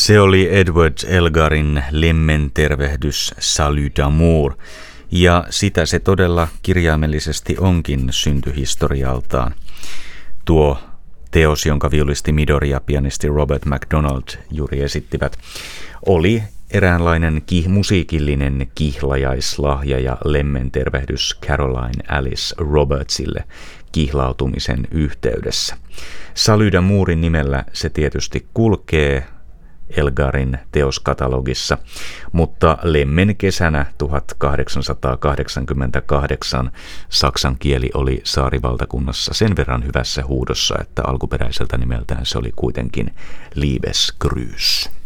Se oli Edward Elgarin lemmentervehdys Salut d'amour, ja sitä se todella kirjaimellisesti onkin syntyhistorialtaan. Tuo teos, jonka viulisti Midori ja pianisti Robert MacDonald juuri esittivät, oli eräänlainen musiikillinen kihlajaislahja ja lemmentervehdys Caroline Alice Robertsille kihlautumisen yhteydessä. Salut d'amourin nimellä se tietysti kulkee Elgarin teoskatalogissa, mutta lemmen kesänä 1888 saksan kieli oli saarivaltakunnassa sen verran hyvässä huudossa, että alkuperäiseltä nimeltään se oli kuitenkin Liebesgrüß.